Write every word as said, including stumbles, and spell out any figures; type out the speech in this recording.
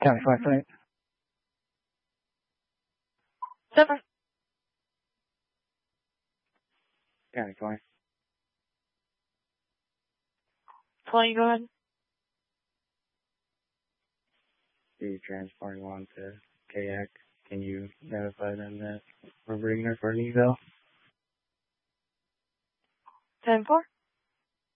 County five twenty. Seven. County twenty. twenty, go ahead. The transporting one to K X. Can you notify them that we're bringing her for an eval? ten four.